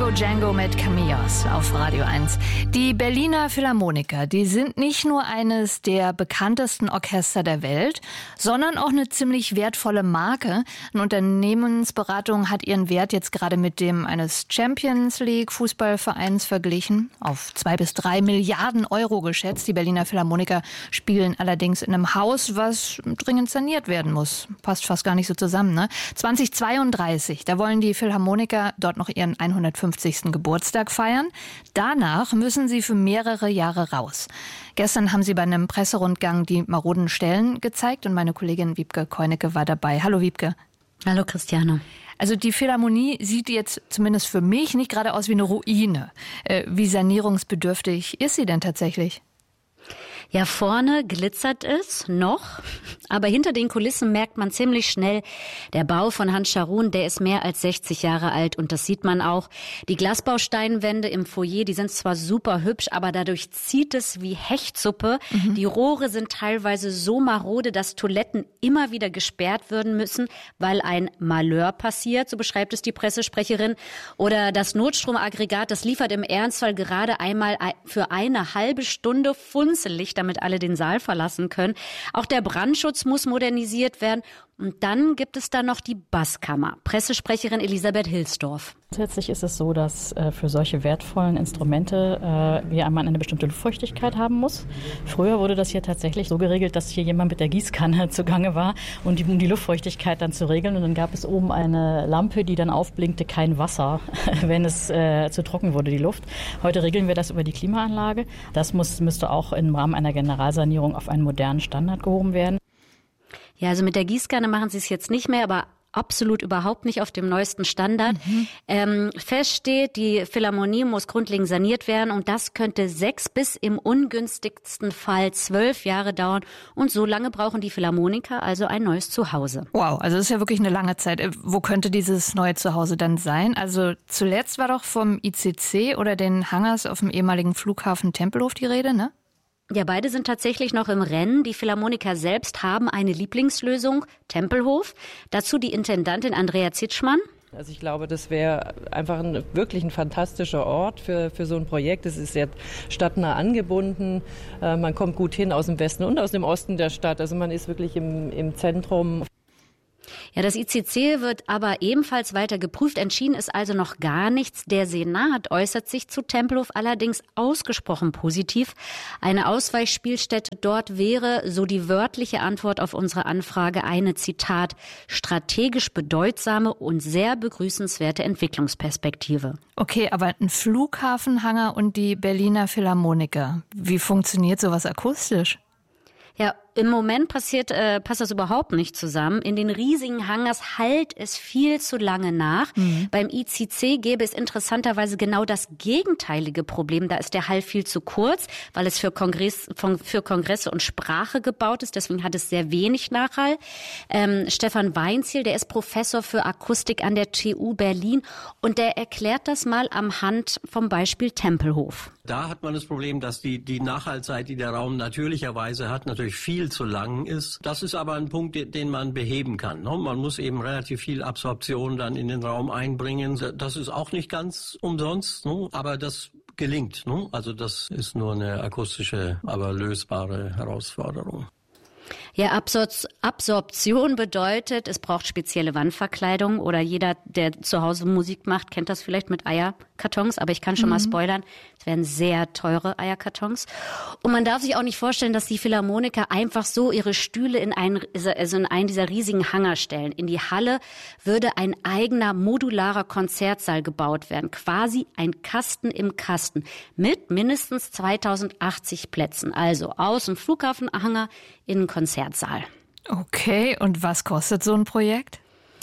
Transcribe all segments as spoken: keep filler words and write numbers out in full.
Django Django mit Camillos auf Radio eins. Die Berliner Philharmoniker, die sind nicht nur eines der bekanntesten Orchester der Welt, sondern auch eine ziemlich wertvolle Marke. Eine Unternehmensberatung hat ihren Wert jetzt gerade mit dem eines Champions League Fußballvereins verglichen, auf zwei bis drei Milliarden Euro geschätzt. Die Berliner Philharmoniker spielen allerdings in einem Haus, was dringend saniert werden muss. Passt fast gar nicht so zusammen, ne? zweitausendzweiunddreißig, da wollen die Philharmoniker dort noch ihren hundertfünfzigsten Geburtstag feiern. Danach müssen sie für mehrere Jahre raus. Gestern haben sie bei einem Presserundgang die maroden Stellen gezeigt und meine Kollegin Wiebke Keunecke war dabei. Hallo Wiebke. Hallo Christiane. Also die Philharmonie sieht jetzt zumindest für mich nicht gerade aus wie eine Ruine. Äh, wie sanierungsbedürftig ist sie denn tatsächlich? Ja, vorne glitzert es noch, aber hinter den Kulissen merkt man ziemlich schnell, der Bau von Hans Scharoun, der ist mehr als sechzig Jahre alt und das sieht man auch. Die Glasbausteinwände im Foyer, die sind zwar super hübsch, aber dadurch zieht es wie Hechtsuppe. Mhm. Die Rohre sind teilweise so marode, dass Toiletten immer wieder gesperrt werden müssen, weil ein Malheur passiert, so beschreibt es die Pressesprecherin. Oder das Notstromaggregat, das liefert im Ernstfall gerade einmal für eine halbe Stunde Funzellicht, damit alle den Saal verlassen können. Auch der Brandschutz muss modernisiert werden. Und dann gibt es da noch die Basskammer. Pressesprecherin Elisabeth Hilsdorf. Grundsätzlich ist es so, dass äh, für solche wertvollen Instrumente äh, wir einmal eine bestimmte Luftfeuchtigkeit haben muss. Früher wurde das hier tatsächlich so geregelt, dass hier jemand mit der Gießkanne zugange war, und die, um die Luftfeuchtigkeit dann zu regeln. Und dann gab es oben eine Lampe, die dann aufblinkte, kein Wasser, wenn es äh, zu trocken wurde, die Luft. Heute regeln wir das über die Klimaanlage. Das muss, müsste auch im Rahmen einer Generalsanierung auf einen modernen Standard gehoben werden. Ja, also mit der Gießkanne machen sie es jetzt nicht mehr, aber absolut überhaupt nicht auf dem neuesten Standard. Mhm. Ähm, fest steht, die Philharmonie muss grundlegend saniert werden und das könnte sechs bis im ungünstigsten Fall zwölf Jahre dauern. Und so lange brauchen die Philharmoniker also ein neues Zuhause. Wow, also das ist ja wirklich eine lange Zeit. Wo könnte dieses neue Zuhause dann sein? Also zuletzt war doch vom I C C oder den Hangars auf dem ehemaligen Flughafen Tempelhof die Rede, ne? Ja, beide sind tatsächlich noch im Rennen. Die Philharmoniker selbst haben eine Lieblingslösung, Tempelhof. Dazu die Intendantin Andrea Zitschmann. Also ich glaube, das wäre einfach ein, wirklich ein fantastischer Ort für, für so ein Projekt. Es ist sehr stadtnah angebunden. Äh, man kommt gut hin aus dem Westen und aus dem Osten der Stadt. Also man ist wirklich im, im Zentrum. Ja, das I C C wird aber ebenfalls weiter geprüft. Entschieden ist also noch gar nichts. Der Senat äußert sich zu Tempelhof allerdings ausgesprochen positiv. Eine Ausweichspielstätte dort wäre, so die wörtliche Antwort auf unsere Anfrage, eine, Zitat, strategisch bedeutsame und sehr begrüßenswerte Entwicklungsperspektive. Okay, aber ein Flughafenhangar und die Berliner Philharmoniker, wie funktioniert sowas akustisch? Ja, im Moment passiert, äh, passt das überhaupt nicht zusammen. In den riesigen Hangars hallt es viel zu lange nach. Mhm. Beim I C C gäbe es interessanterweise genau das gegenteilige Problem. Da ist der Hall viel zu kurz, weil es für, Kongress, für Kongresse und Sprache gebaut ist. Deswegen hat es sehr wenig Nachhall. Ähm, Stefan Weinziel, der ist Professor für Akustik an der T U Berlin und der erklärt das mal am Hand vom Beispiel Tempelhof. Da hat man das Problem, dass die, die Nachhaltzeit, die der Raum natürlicherweise hat, natürlich viel zu lang ist. Das ist aber ein Punkt, den man beheben kann. Man muss eben relativ viel Absorption dann in den Raum einbringen. Das ist auch nicht ganz umsonst, aber das gelingt. Also das ist nur eine akustische, aber lösbare Herausforderung. Ja, Absor- Absorption bedeutet, es braucht spezielle Wandverkleidung oder jeder, der zu Hause Musik macht, kennt das vielleicht mit Eierkartons, aber ich kann schon mhm. mal spoilern, es werden sehr teure Eierkartons. Und man darf sich auch nicht vorstellen, dass die Philharmoniker einfach so ihre Stühle in einen, also in einen dieser riesigen Hangar stellen. In die Halle würde ein eigener modularer Konzertsaal gebaut werden, quasi ein Kasten im Kasten mit mindestens zweitausendachtzig Plätzen, also aus dem Flughafenhangar in den Konzertsaal. Okay, und was kostet so ein Projekt?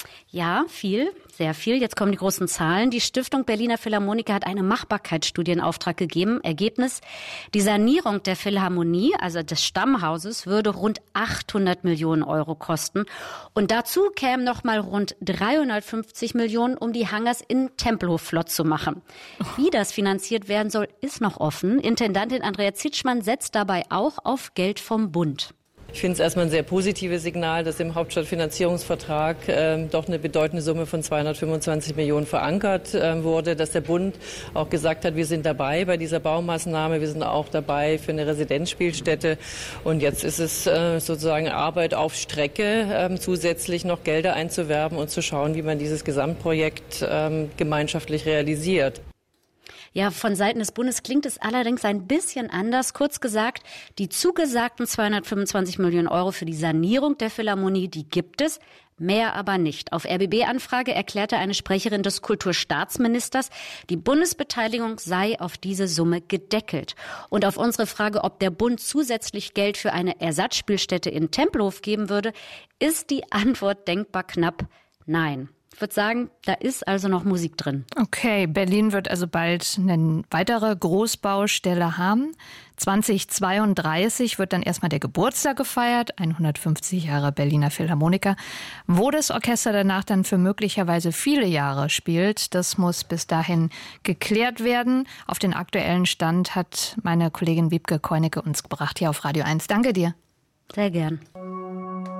Ja, viel, sehr viel. Jetzt kommen die großen Zahlen. Die Stiftung Berliner Philharmoniker hat eine Machbarkeitsstudie in Auftrag gegeben. Ergebnis: Die Sanierung der Philharmonie, also des Stammhauses, würde rund achthundert Millionen Euro kosten. Und dazu kämen noch mal rund dreihundertfünfzig Millionen, um die Hangars in Tempelhof flott zu machen. Wie das finanziert werden soll, ist noch offen. Intendantin Andrea Zitschmann setzt dabei auch auf Geld vom Bund. Ich finde es erstmal ein sehr positives Signal, dass im Hauptstadtfinanzierungsvertrag ähm, doch eine bedeutende Summe von zweihundertfünfundzwanzig Millionen verankert äh, wurde, dass der Bund auch gesagt hat, wir sind dabei bei dieser Baumaßnahme, wir sind auch dabei für eine Residenzspielstätte. Und jetzt ist es äh, sozusagen Arbeit auf Strecke, äh, zusätzlich noch Gelder einzuwerben und zu schauen, wie man dieses Gesamtprojekt äh, gemeinschaftlich realisiert. Ja, von Seiten des Bundes klingt es allerdings ein bisschen anders. Kurz gesagt, die zugesagten zweihundertfünfundzwanzig Millionen Euro für die Sanierung der Philharmonie, die gibt es, mehr aber nicht. Auf R B B-Anfrage erklärte eine Sprecherin des Kulturstaatsministers, die Bundesbeteiligung sei auf diese Summe gedeckelt. Und auf unsere Frage, ob der Bund zusätzlich Geld für eine Ersatzspielstätte in Tempelhof geben würde, ist die Antwort denkbar knapp nein. Ich würde sagen, da ist also noch Musik drin. Okay, Berlin wird also bald eine weitere Großbaustelle haben. zweitausendzweiunddreißig wird dann erstmal der Geburtstag gefeiert, hundertfünfzig Jahre Berliner Philharmoniker. Wo das Orchester danach dann für möglicherweise viele Jahre spielt, das muss bis dahin geklärt werden. Auf den aktuellen Stand hat meine Kollegin Wiebke Koinecke uns gebracht hier auf Radio eins. Danke dir. Sehr gern.